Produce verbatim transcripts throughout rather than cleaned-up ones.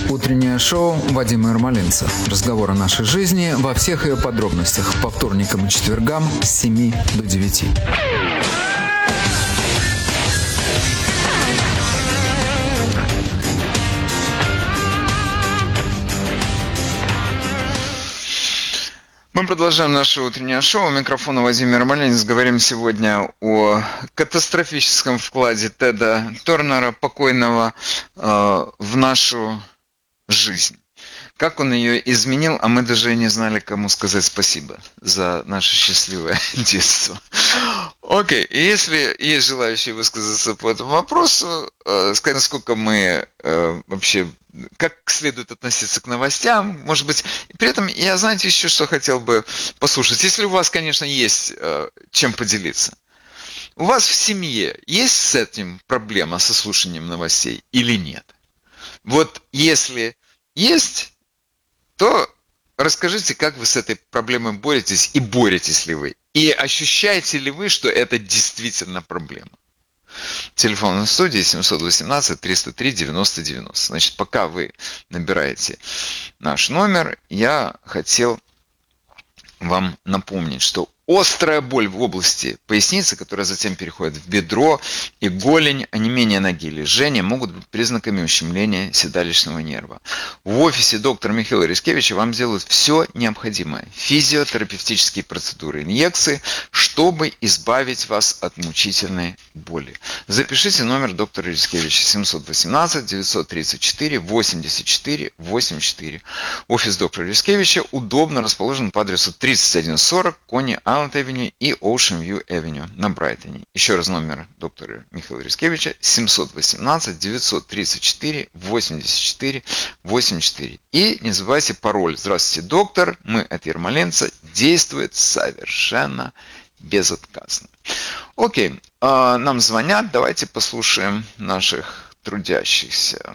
Утреннее шоу Вадима Ермолинца. Разговор о нашей жизни во всех ее подробностях. По вторникам и четвергам с семи до девяти. Мы продолжаем наше утреннее шоу. У микрофона Вадим Ермолинец. Говорим сегодня о катастрофическом вкладе Теда Торнера, покойного, э, в нашу жизнь. Как он ее изменил, а мы даже и не знали, кому сказать спасибо за наше счастливое детство. Окей, и если есть желающие высказаться по этому вопросу, э, сказать, насколько мы э, вообще, как следует относиться к новостям, может быть, при этом я, знаете, еще что хотел бы послушать. Если у вас, конечно, есть э, чем поделиться. У вас в семье есть с этим проблема, со слушанием новостей или нет? Вот если есть, то расскажите, как вы с этой проблемой боретесь и боретесь ли вы? И ощущаете ли вы, что это действительно проблема? Телефон на студии семь один восемь триста три девяносто девяносто. Значит, пока вы набираете наш номер, я хотел вам напомнить, что острая боль в области поясницы, которая затем переходит в бедро и голень, онемение ноги или жжение могут быть признаками ущемления седалищного нерва. В офисе доктора Михаила Рискевича вам сделают все необходимое. Физиотерапевтические процедуры, инъекции, чтобы избавить вас от мучительной боли. Запишите номер доктора Рискевича семь один восемь девять три четыре восемьдесят четыре восемьдесят четыре. Офис доктора Рискевича удобно расположен по адресу тридцать один сорок Кони Айленд-Авеню и Оушен-Вью-Авеню на Брайтоне. Еще раз номер доктора Михаила Рискевича семь один восемь девять три четыре восемьдесят четыре восемьдесят четыре. И не забывайте пароль. Здравствуйте, доктор. Мы от Ермоленца. Действует совершенно безотказно. Окей, нам звонят. Давайте послушаем наших трудящихся.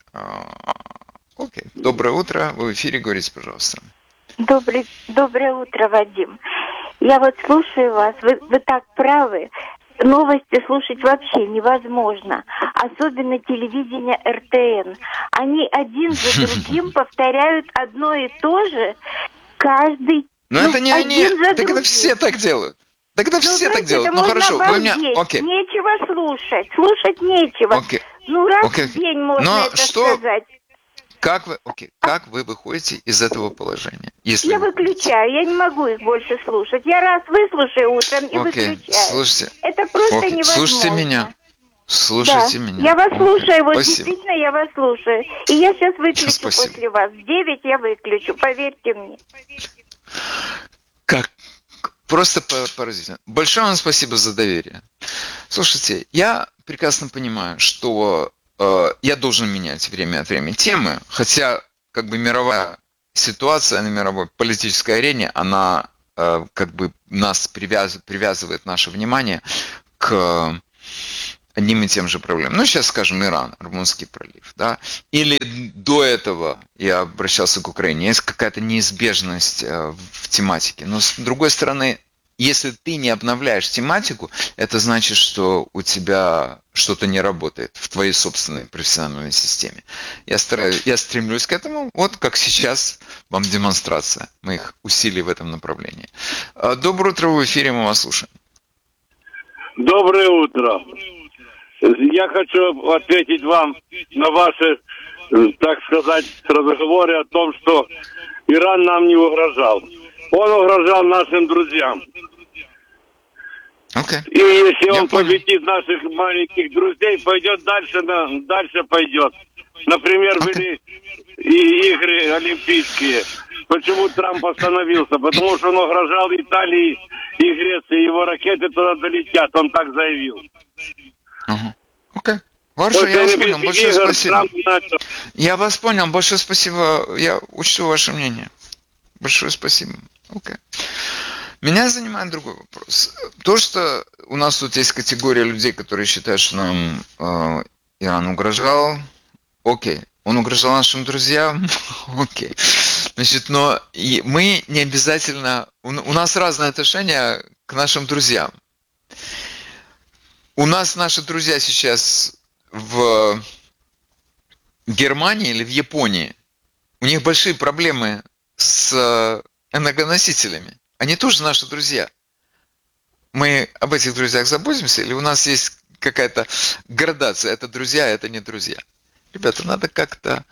Окей. Доброе утро. Вы в эфире. Говорите, пожалуйста. Добрый, доброе утро, Вадим. Я вот слушаю вас, вы, вы так правы. Новости слушать вообще невозможно. Особенно телевидение эр тэ эн. Они один за другим повторяют одно и то же каждый. Но ну, это не они, так другим. Это все так делают. Так это все ну, так делают. Ну хорошо, вы меня... Окей. Нечего слушать. Слушать нечего. Окей. Ну раз Окей. в день можно Но это что... сказать. Как вы, окей, как вы выходите из этого положения? Если я вы... выключаю, я не могу их больше слушать. Я раз выслушаю утром и окей, выключаю. Слушайте, это просто окей, невозможно. Слушайте меня. Слушайте да, меня. Я вас окей. слушаю, вот Спасибо. действительно я вас слушаю. И я сейчас выключу Спасибо. после вас. В девять я выключу, поверьте мне. Как? Просто поразительно. Большое вам спасибо за доверие. Слушайте, я прекрасно понимаю, что э, я должен менять время от времени темы, хотя как бы мировая ситуация на мировой политической арене, она э, как бы нас привяз, привязывает наше внимание к одним и тем же проблемам. Ну, сейчас, скажем, Иран, Ормузский пролив, да, или до этого я обращался к Украине, есть какая-то неизбежность э, в тематике, но с другой стороны, если ты не обновляешь тематику, это значит, что у тебя что-то не работает в твоей собственной профессиональной системе. Я стараюсь, я стремлюсь к этому, вот как сейчас вам демонстрация моих усилий в этом направлении. Доброе утро, в эфире, мы вас слушаем. Доброе утро. Я хочу ответить вам на ваши, так сказать, разговоры о том, что Иран нам не угрожал. Он угрожал нашим друзьям. Okay. И если Я он понял. победит наших маленьких друзей, пойдет дальше, на, дальше пойдет. Например, Okay. были и игры олимпийские. Почему Трамп остановился? Потому что он угрожал Италии и Греции. Его ракеты туда долетят. Он так заявил. Ага. Окей. Хорошо, я вас понял. Большое спасибо. Я вас понял. Большое спасибо. Я учту ваше мнение. Большое спасибо. Окей. Меня занимает другой вопрос. То, что у нас тут есть категория людей, которые считают, что нам э, Иран угрожал, окей. Он угрожал нашим друзьям, окей. Значит, но и мы не обязательно... У, у нас разное отношение к нашим друзьям. У нас наши друзья сейчас в Германии или в Японии, у них большие проблемы с энергоносителями. Они тоже наши друзья. Мы об этих друзьях заботимся, или у нас есть какая-то градация? Это друзья, это не друзья. Ребята, надо как-то...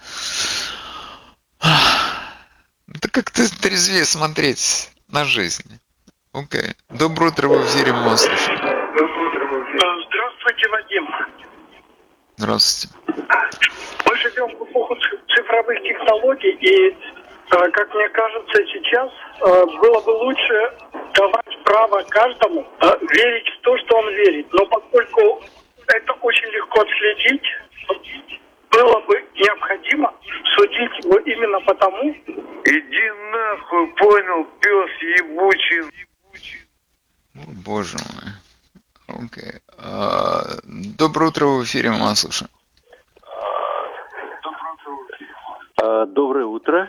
Надо как-то трезвее смотреть на жизнь. Окей. Доброе утро, в эфире мы вас слушаем. Здравствуйте, Вадим. Здравствуйте. Мы живем в эпоху цифровых технологий, и, как мне кажется, сейчас было бы лучше давать право каждому верить в то, что он верит. Но поскольку это очень легко отследить, было бы необходимо судить его именно потому... Иди нахуй, понял, пес ебучий. О, боже мой. Окей. А, доброе утро, в эфире, мы вас слушаем. А, доброе утро.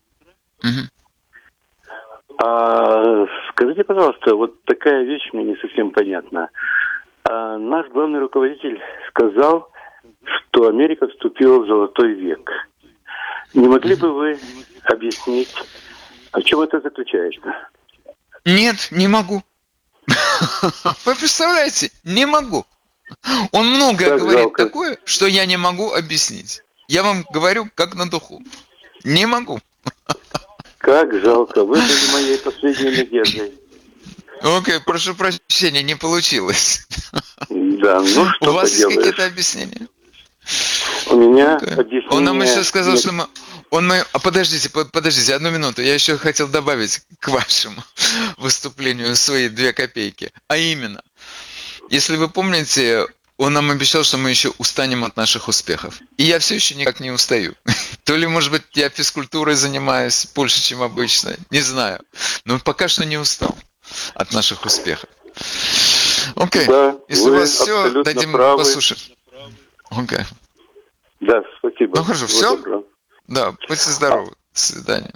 Угу. А, скажите, пожалуйста, вот такая вещь мне не совсем понятна. А, наш главный руководитель сказал, что Америка вступила в золотой век. Не могли бы вы объяснить, в чем это заключается? Нет, не могу. Вы представляете? Не могу. Он многое Так говорит жалко. такое, что я не могу объяснить. Я вам говорю, как на духу. Не могу. Как жалко. Вы были моей последней надеждой. Окей, прошу прощения, не получилось. Да, ну что У вас есть поделаешь. какие-то объяснения? У меня Okay. объяснение... Он нам еще сказал, нет. что мы... Он мы... А подождите, подождите, одну минуту. Я еще хотел добавить к вашему выступлению свои две копейки. А именно, если вы помните, он нам обещал, что мы еще устанем от наших успехов. И я все еще никак не устаю. То ли, может быть, я физкультурой занимаюсь больше, чем обычно. Не знаю. Но пока что не устал от наших успехов. Окей. Да, Если у вы вас все, абсолютно дадим правы. послушать. Окей. Да, спасибо. Ну хорошо, Всего все? доброго. Да, будьте здоровы. До свидания.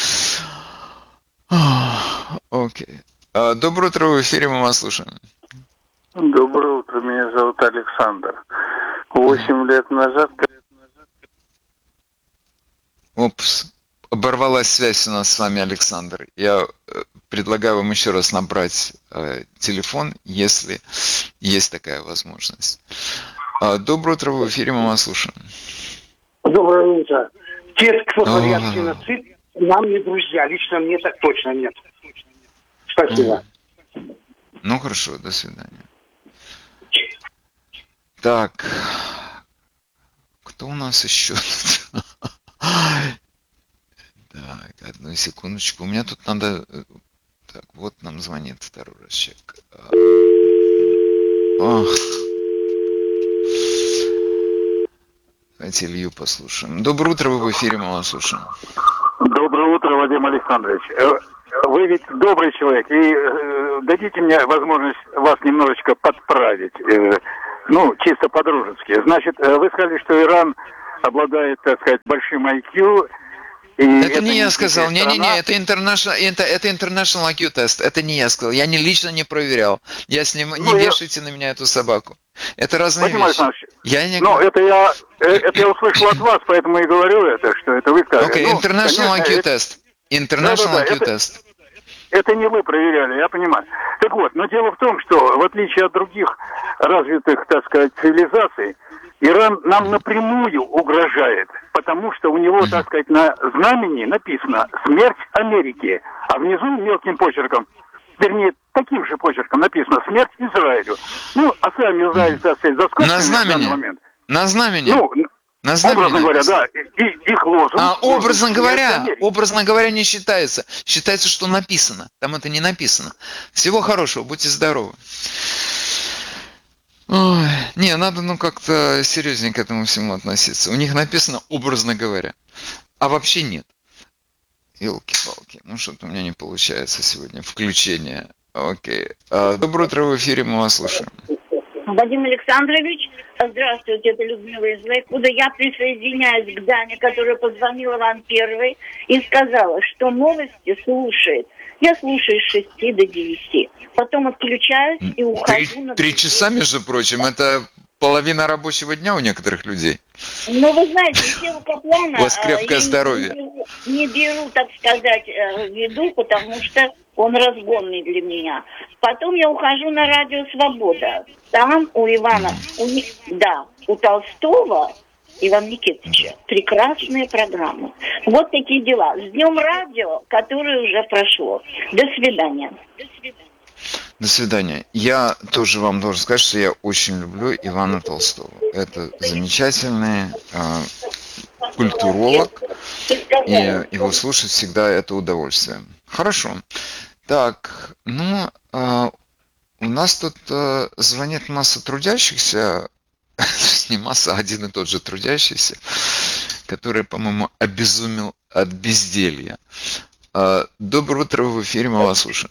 Окей. А, доброе утро, в эфире, мы вас слушаем. Доброе утро, меня зовут Александр. Восемь лет назад... Опс. Оборвалась связь у нас с вами, Александр. Я э, предлагаю вам еще раз набрать э, телефон, если есть такая возможность. А, доброе утро, в эфире, мы вас слушаем. Доброе утро. Те, кто творят Ага. геноцид, нам не друзья. Лично мне так точно нет. Спасибо. Ну хорошо, до свидания. Так. Кто у нас еще тут? Так, одну секундочку. У меня тут надо... Так, вот нам звонит второй раз человек. Ох. Давайте Илью послушаем. Доброе утро, вы в эфире, мы вас слушаем. Доброе утро, Вадим Александрович. Вы ведь добрый человек, и дадите мне возможность вас немножечко подправить, ну, чисто по-дружески. Значит, вы сказали, что Иран обладает, так сказать, большим ай кью. И это, это не я сказал. Не-не-не, страна. это international, это, это international ай кью тест. Это не я сказал. Я не лично не проверял. Я с ним... Ну, не я... вешайте на меня эту собаку. Это разные Вадим вещи. Александрович, Я не... ну, это я, это я услышал от вас, поэтому и говорю это, что это вы сказали. Окей, Ну, international ай кью это- тест. International Да-да-да, ай кью это- тест. Это не вы проверяли, я понимаю. Так вот, но дело в том, что в отличие от других развитых, так сказать, цивилизаций, Иран нам напрямую угрожает, потому что у него, так сказать, на знамени написано «Смерть Америки», а внизу мелким почерком, вернее, таким же почерком написано «Смерть Израилю». Ну, а сами Израиль, так сказать, заскочили На в знамени. данный момент. На знамени. Ну, На знамени образно говоря, написано. да, и, и их лозунг. А, лозунг образно «Смерть говоря, Америки». образно говоря, не считается. Считается, что написано. Там это не написано. Всего хорошего, будьте здоровы. Ой, не, надо ну как-то серьезнее к этому всему относиться. У них написано образно говоря, а вообще нет. Елки-палки, ну что-то у меня не получается сегодня включение. Окей. А, доброе утро, в эфире, мы вас слушаем. Вадим Александрович, здравствуйте, это Людмила из Лейкуда. Я присоединяюсь к Дане, которая позвонила вам первой и сказала, что новости слушает. Я слушаю с шести до девяти. Потом отключаюсь и ухожу Три, на... три часа, между прочим, это половина рабочего дня у некоторых людей. Ну, вы знаете, Севу Каплана У вас крепкое я здоровье. Не, не беру, так сказать, в виду, потому что он разгонный для меня. Потом я ухожу на радио «Свобода». Там у Ивана, у, да, у Толстого, Ивана Никитича, прекрасные программы. Вот такие дела. С днем радио, которое уже прошло. До свидания. До свидания. До свидания. Я тоже вам должен сказать, что я очень люблю Ивана Толстого. Это замечательный э, культуролог, и его слушать всегда это удовольствие. Хорошо. Так, ну, э, у нас тут э, звонит масса трудящихся, не масса, а один и тот же трудящийся, который, по-моему, обезумел от безделья. Э, доброе утро, в эфире, мы вас слушаем.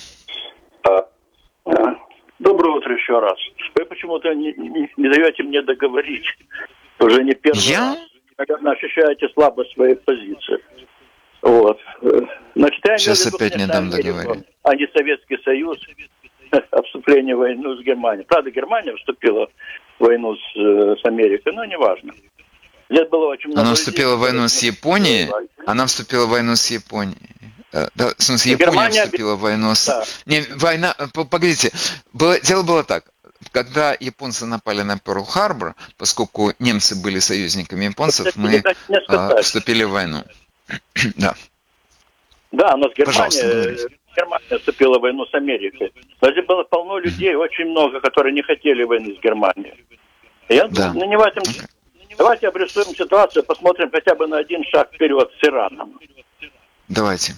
Доброе утро еще раз. Вы почему-то не, не, не даете мне договорить. Уже не первый Я? раз. Наверное, ощущаете слабость своей позиции. Вот. Значит, я Сейчас не опять не дам договорить. А не Советский Союз, о вступлении в войну с Германией. Правда, Германия вступила в войну с, с Америкой, но неважно. Здесь было очень много Она людей, вступила в войну с Японией. Она вступила в войну с Японией. Да, в смысле, Япония Германия... вступила в войну с... Да. Не, война... Погодите. Было... Дело было так. Когда японцы напали на Перл-Харбор, поскольку немцы были союзниками японцев, мы а, вступили в войну. Да. Да, но с Пожалуйста, Германией... Германия вступила в войну с Америкой. Но здесь было полно людей, очень много, которые не хотели войны с Германией. Я Да. ну, не в этом... Okay. Давайте обрисуем ситуацию, посмотрим хотя бы на один шаг вперед с Ираном. Давайте.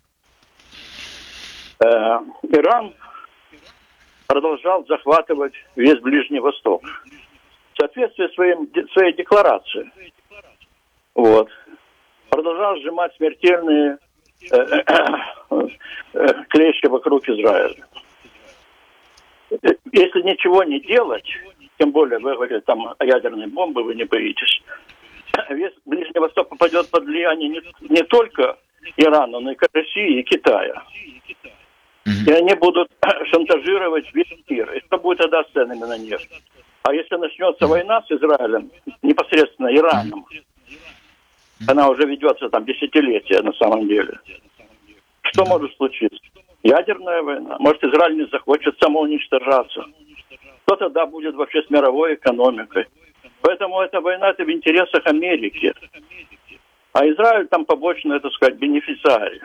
Э, Иран продолжал захватывать весь Ближний Восток. В соответствии с своим, своей декларацией. Вот. Продолжал сжимать смертельные э, э, э, клещи вокруг Израиля. Если ничего не делать, тем более вы говорите, там ядерные бомбы, вы не боитесь, весь Ближний Восток попадет под влияние не, не только Ирана, но и России и Китая. И они будут шантажировать весь мир. И что будет тогда с ценами на нефть? А если начнется война с Израилем, непосредственно Ираном, она уже ведется там десятилетия на самом деле, что может случиться? Ядерная война. Может, Израиль не захочет самоуничтожаться. Что тогда будет вообще с мировой экономикой? Поэтому эта война, это в интересах Америки. А Израиль там побочно, так сказать, бенефициарий.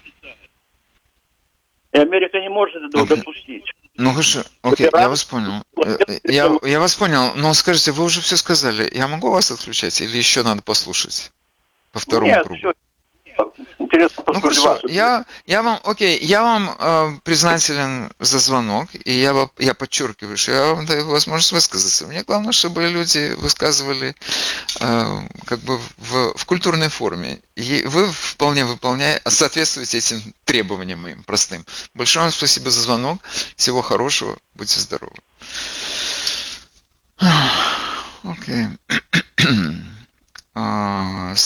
И Америка не может этого okay. допустить. Ну хорошо, окей, okay, я вас понял. Я, я вас понял, но скажите, вы уже все сказали. Я могу вас отключать или еще надо послушать? По второму Нет, кругу. Все. Интересно ну хорошо, я, я вам, окей, я вам э, признателен за звонок, и я, я подчеркиваю, что я вам даю возможность высказаться. Мне главное, чтобы люди высказывали э, как бы в, в культурной форме. И вы вполне выполняете, соответствуете этим требованиям моим простым. Большое вам спасибо за звонок. Всего хорошего. Будьте здоровы. Окей.